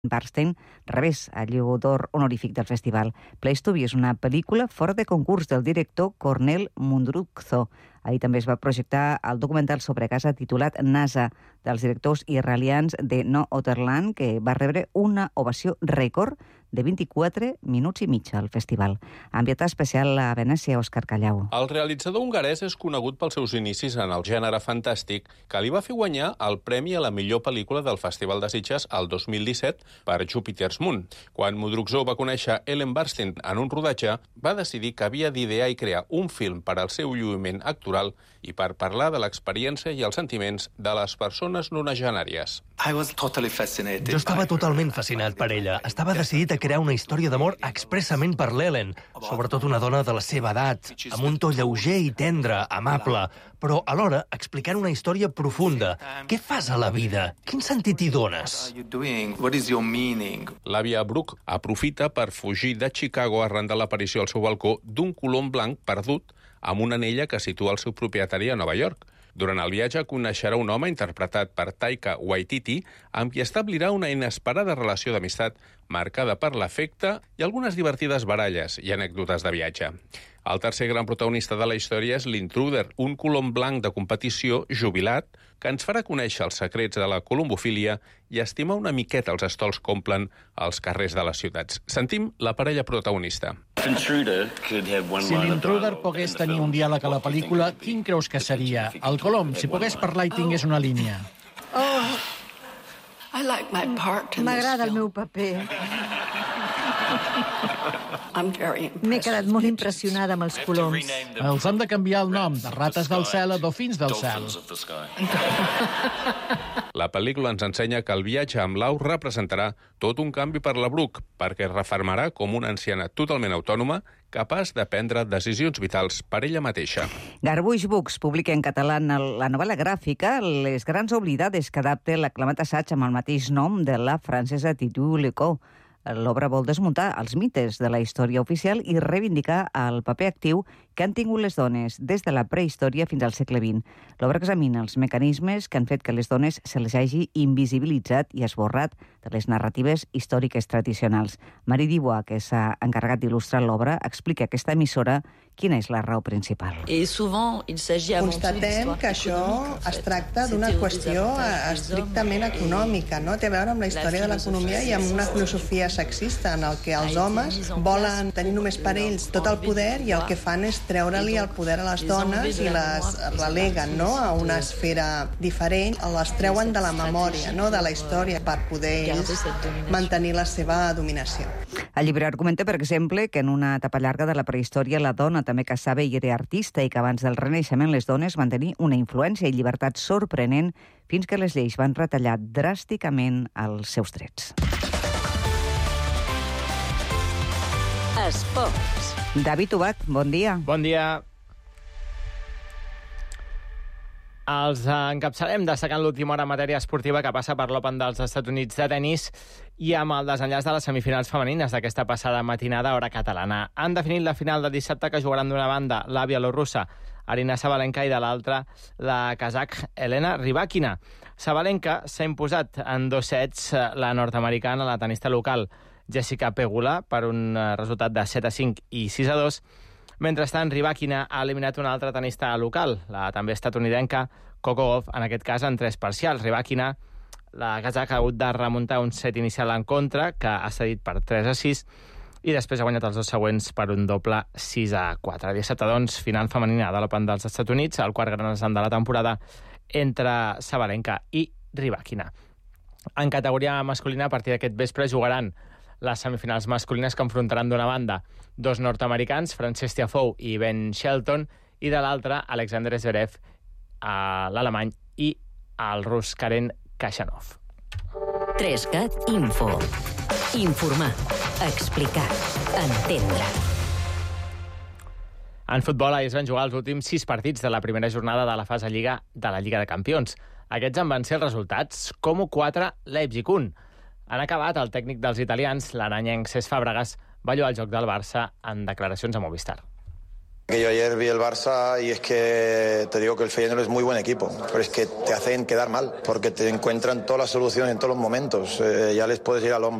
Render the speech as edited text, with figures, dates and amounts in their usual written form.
Bernstein rebés el Lleó d'Or honorífic del festival. Place to Be és una pel·lícula fora de concurs del director Cornel Mundruczó. Ahir també es va projectar el documental sobre casa titulat NASA, dels directors israelians de No Otherland, que va rebre una ovació rècord de 24 minuts i mig al festival. Enviat especial a Venècia, Òscar Callau. El realitzador hongarès és conegut pels seus inicis en el gènere fantàstic, que li va fer guanyar el premi a la millor pel·lícula del Festival de Sitges el 2017 per Jupiter's Moon. Quan Mundruczó va conèixer Ellen Burstyn en un rodatge, va decidir que havia d'idear i crear un film per al seu lluïment actoral i per parlar de l'experiència i els sentiments de les persones nonagenàries. Jo estava totalment fascinat per ella. Estava decidit a crear una història d'amor expressament per l'Ellen, sobretot una dona de la seva edat, amb un to lleuger i tendre, amable, però alhora explicant una història profunda. Què fas a la vida? Quin sentit hi dones? L'àvia Brooke aprofita per fugir de Chicago arran de l'aparició al seu balcó d'un colom blanc perdut amb una anella que situa el seu propietari a Nova York. Durant el viatge coneixerà un home interpretat per Taika Waititi amb qui establirà una inesperada relació d'amistat marcada per l'afecte i algunes divertides baralles i anècdotes de viatge. El tercer gran protagonista de la història és l'Intruder, un colom blanc de competició jubilat que ens farà conèixer els secrets de la colombofília i estimar una miqueta els estols que omplen els carrers de les ciutats. Sentim la parella protagonista. Si l'Intruder pogués tenir un diàleg a la pel·lícula, quin creus que seria? El colom, si pogués parlar i tingués una línia. M'agrada el meu paper. M'he quedat molt impressionada amb els coloms. Els han de canviar el nom, de rates del cel a dofins del cel. La pel·lícula ens ensenya que el viatge amb l'au representarà tot un canvi per la Brooke, perquè es refermarà com una anciana totalment autònoma, capaç de prendre decisions vitals per ella mateixa. Garbuix Books publica en català la novel·la gràfica Les grans oblidades, que adapta l'aclamat assaig amb el mateix nom de la francesa Titu Lecault. L'obra vol desmuntar els mites de la història oficial i reivindicar el paper actiu que han tingut les dones des de la prehistòria fins al segle XX. L'obra examina els mecanismes que han fet que les dones se les hagi invisibilitzat i esborrat de les narratives històriques tradicionals. Marie Dubois, que s'ha encarregat d'il·lustrar l'obra, explica a aquesta emissora quina és la raó principal. Constatem que això es tracta d'una qüestió estrictament econòmica, no? Té a veure amb la història de l'economia i amb una filosofia sexista en el que els homes volen tenir només per ells tot el poder i el que fan és treure-li el poder a les dones i les releguen, no?, a una esfera diferent, les treuen de la memòria, no?, de la història per poder ells mantenir la seva dominació. El llibre argumenta, per exemple, que en una etapa llarga de la prehistòria la dona també caçava i era artista i que abans del Renaixement les dones van tenir una influència i llibertat sorprenent fins que les lleis van retallar dràsticament els seus drets. Esports. David Ubach, bon dia. Bon dia. Els encapçalem destacant l'última hora en matèria esportiva que passa per l'Open dels Estats Units de tenis i amb el desenllaç de les semifinals femenines d'aquesta passada matinada a hora catalana. Han definit la final de dissabte, que jugaran d'una banda la bielorrussa Arina Sabalenka i de l'altra la kazakh Elena Rybakina. Sabalenka s'ha imposat en 2 sets la nord-americana, la tenista local Jessica Pegula, per un resultat de 7-5 i 6-2. Mentrestant, Rybakina ha eliminat una altra tenista local, la també estatunidenca Coco Gauff, en aquest cas en 3 parcials. Rybakina, la kazakh, ha hagut de remuntar un set inicial en contra, que ha cedit per 3-6, i després ha guanyat els 2 següents per un doble 6-4. Dissabte, doncs, final femenina de l'Open dels Estats Units, el quart gran slam de la temporada entre Sabalenka i Rybakina. En categoria masculina, a partir d'aquest vespre, jugaran les semifinals masculines, que enfrontaran d'una banda 2 nord-americans, Frances Tiafoe i Ben Shelton, i de l'altra Alexander Zverev, l'alemany, i el rus Karen Khachanov. 3CAT Info. Informar, explicar, entendre. En futbol, ahir es van jugar els últims 6 partits de la primera jornada de la fase Lliga de la Lliga de Campions. Aquests en van ser els resultats: Como 4, Leipzig 1. Han acabat, el tècnic dels italians, l'aranyenc Cesc Fàbregas, va lloar el joc del Barça en declaracions a Movistar. Yo ayer vi el Barça y es que te digo que el Feyenoord es muy buen equipo, pero es que te hacen quedar mal, porque te encuentran todas las soluciones en todos los momentos. Ya les puedes ir al hombro